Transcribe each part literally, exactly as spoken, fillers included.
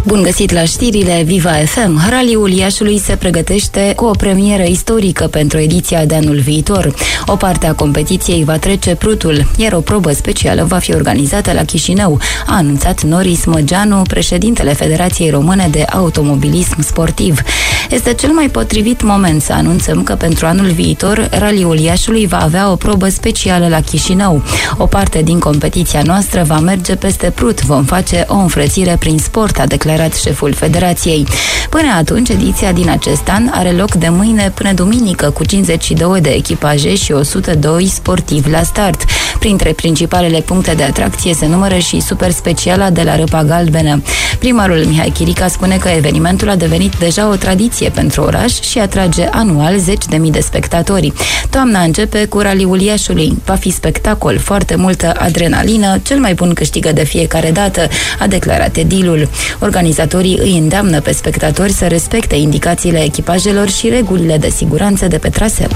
Bun găsit la știrile Viva F M. Raliul Iașului se pregătește cu o premieră istorică pentru ediția de anul viitor. O parte a competiției va trece Prutul, iar o probă specială va fi organizată la Chișinău, a anunțat Noris Măgeanu, președintele Federației Române de Automobilism Sportiv. Este cel mai potrivit moment să anunțăm că pentru anul viitor Raliul Iașului va avea o probă specială la Chișinău. O parte din competiția noastră va merge peste Prut. Vom face o înfrățire prin sport, a declarat șeful Federației. Până atunci, ediția din acest an are loc de mâine până duminică, cu cincizeci și două de echipaje și o sută doi sportivi la start. Printre principalele puncte de atracție se numără și super speciala de la Râpa Galbenă. Primarul Mihai Chirica spune că evenimentul a devenit deja o tradiție pentru oraș și atrage anual zeci de mii de spectatori. Toamna începe cu Raliul Iașului. Va fi spectacol, foarte multă adrenalină, cel mai bun câștigă de fiecare dată, a declarat edilul. Organizatorii îi îndeamnă pe spectatori să respecte indicațiile echipajelor și regulile de siguranță de pe traseu.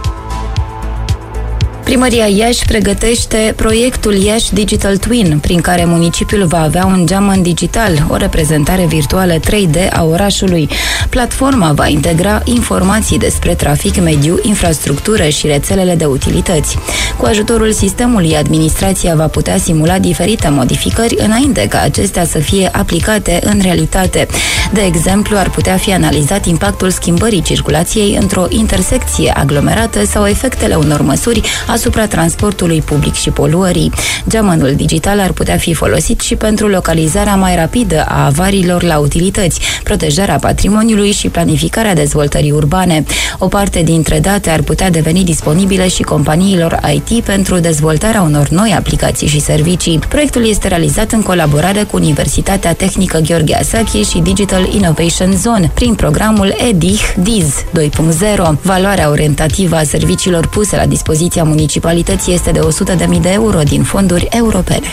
Primăria Iași pregătește proiectul Iași Digital Twin, prin care municipiul va avea un geamăn digital, o reprezentare virtuală trei D a orașului. Platforma va integra informații despre trafic, mediu, infrastructură și rețelele de utilități. Cu ajutorul sistemului, administrația va putea simula diferite modificări înainte ca acestea să fie aplicate în realitate. De exemplu, ar putea fi analizat impactul schimbării circulației într-o intersecție aglomerată sau efectele unor măsuri asupra transportului public și poluării. Geamănul digital ar putea fi folosit și pentru localizarea mai rapidă a avariilor la utilități, protejarea patrimoniului și planificarea dezvoltării urbane. O parte dintre date ar putea deveni disponibile și companiilor I T pentru dezvoltarea unor noi aplicații și servicii. Proiectul este realizat în colaborare cu Universitatea Tehnică Gheorghe Asachi și Digital Innovation Zone, prin programul E D I H D I Z doi punct zero. Valoarea orientativă a serviciilor puse la dispoziția municipalității este de o sută de mii de euro din fonduri europene.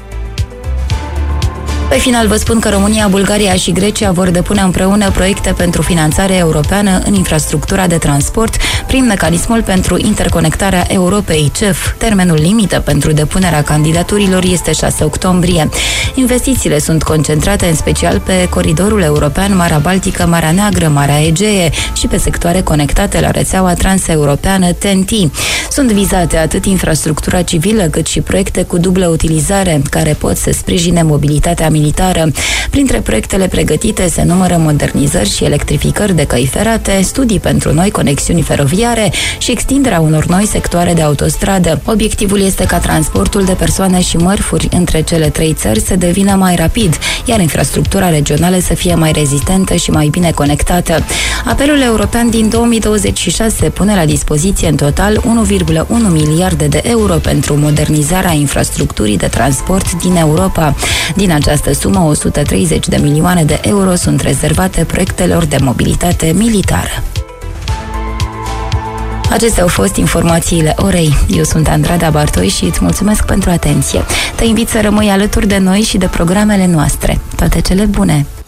Pe final vă spun că România, Bulgaria și Grecia vor depune împreună proiecte pentru finanțare europeană în infrastructura de transport prin mecanismul pentru interconectarea Europei, C E F. Termenul limită pentru depunerea candidaturilor este șase octombrie. Investițiile sunt concentrate în special pe coridorul european Marea Baltică, Marea Neagră, Marea Egee și pe sectoare conectate la rețeaua transeuropeană T N T. Sunt vizate atât infrastructura civilă cât și proiecte cu dublă utilizare care pot să sprijine mobilitatea militară. Printre proiectele pregătite se numără modernizări și electrificări de căi ferate, studii pentru noi conexiuni feroviare și extinderea unor noi sectoare de autostradă. Obiectivul este ca transportul de persoane și mărfuri între cele trei țări să devină mai rapid, iar infrastructura regională să fie mai rezistentă și mai bine conectată. Apelul european din două mii douăzeci și șase pune la dispoziție în total unu virgulă unu miliarde de euro pentru modernizarea infrastructurii de transport din Europa. Din această sumă, o sută treizeci de milioane de euro sunt rezervate proiectelor de mobilitate militară. Acestea au fost informațiile orei. Eu sunt Andrada Bartoi și îți mulțumesc pentru atenție. Te invit să rămâi alături de noi și de programele noastre. Toate cele bune!